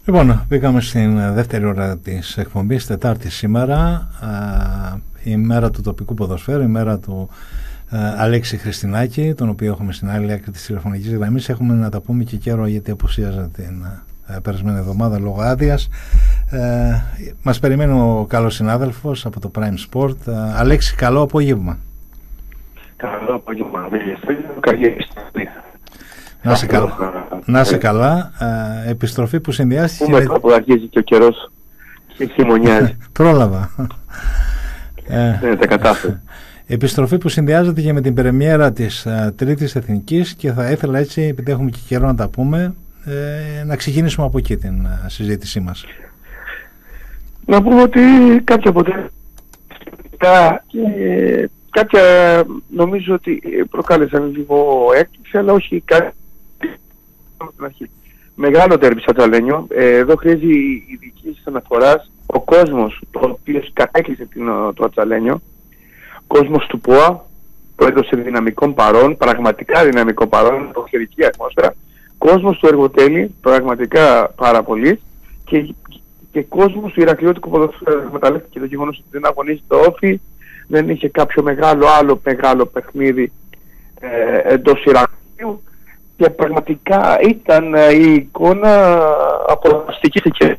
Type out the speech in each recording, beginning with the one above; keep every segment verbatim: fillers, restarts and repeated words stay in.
Λοιπόν, μπήκαμε στην δεύτερη ώρα της εκπομπής, Τετάρτη σήμερα, η μέρα του τοπικού ποδοσφαίρου, η μέρα του Αλέξη Χριστινάκη, τον οποίο έχουμε στην άλλη άκρη της τηλεφωνικής γραμμής. Έχουμε να τα πούμε και καιρό, γιατί απουσίαζε την περασμένη εβδομάδα λόγω άδειας. Ε, μας περιμένει ο καλός συνάδελφος από το Prime Sport. Αλέξη, καλό απόγευμα. Καλό απόγευμα. Καλή Να σε καλά. Να σε καλά. Ε, επιστροφή που συνδυάστηκε. Πού μετά που αρχίζει και ο καιρός και χειμωνιάζει. Πρόλαβα. ε, ναι, τα κατάφερε. Επιστροφή που συνδυάζεται και με την πρεμιέρα της uh, Τρίτης Εθνικής, και θα ήθελα έτσι, επειδή έχουμε και καιρό να τα πούμε, ε, να ξεκινήσουμε από εκεί την uh, συζήτησή μας. Να πούμε ότι κάποια αποτελέσματα και κάποια νομίζω ότι προκάλεσαν λίγο έκπληξη, αλλά όχι κάτι. Μεγάλο τέρμι στο Ατζαλένιο. Εδώ χρειάζει ειδική αναφοράς ο κόσμος, ο οποίος κατέκλυσε το Ατζαλένιο, κόσμος του ΠΟΑ που έδωσε δυναμικών παρών, πραγματικά δυναμικό παρών, προχειρική ατμόσφαιρα, κόσμος του Εργοτέλη, πραγματικά πάρα πολύ, και, και κόσμος του Ηρακλειώτικου ποδοσφαίρου. Εκμεταλλεύτηκε το γεγονός ότι δεν αγωνίζει το Όφι, δεν είχε κάποιο μεγάλο άλλο μεγάλο παιχνίδι ε, εντός Ηρακλείου, και πραγματικά ήταν ε, η εικόνα απολαυστική και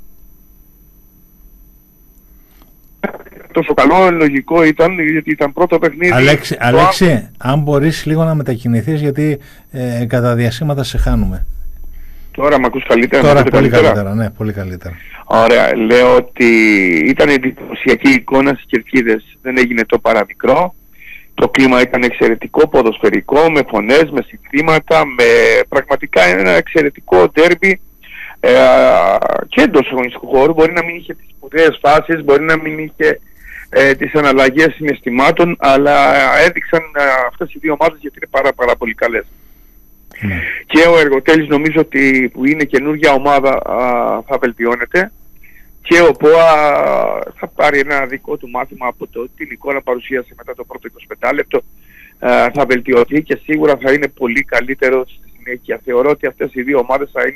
τόσο καλό, λογικό ήταν, γιατί ήταν πρώτο παιχνίδι. Αλέξη, Αλέξη αν μπορείς λίγο να μετακινηθείς, γιατί ε, κατά διασύματα σε χάνουμε. Τώρα με ακούς καλύτερα? Τώρα πολύ καλύτερα. καλύτερα, ναι, πολύ καλύτερα. Ωραία, λέω ότι ήταν εντυπωσιακή εικόνα στις κερκίδες, δεν έγινε το παραμικρό. Το κλίμα ήταν εξαιρετικό, ποδοσφαιρικό, με φωνές, με συνθήματα, με πραγματικά ένα εξαιρετικό ντέρμπι. Ε, και εντός αγωνιστικού χώρου, μπορεί να μην είχε τις σπουδαίες φάσεις, μπορεί να μην είχε ε, τις αναλλαγές συναισθημάτων, αλλά έδειξαν ε, αυτές οι δύο ομάδες, γιατί είναι πάρα, πάρα πολύ καλές. Mm. Και ο Εργοτέλης, νομίζω ότι που είναι καινούργια ομάδα, α, θα βελτιώνεται, και ο ΠΟΑ θα πάρει ένα δικό του μάθημα από το, την εικόνα παρουσίασε μετά το πρώτο εικοσιπέντε λεπτό, α, θα βελτιωθεί και σίγουρα θα είναι πολύ καλύτερο στη συνέχεια. Θεωρώ ότι αυτές οι δύο ομάδες θα είναι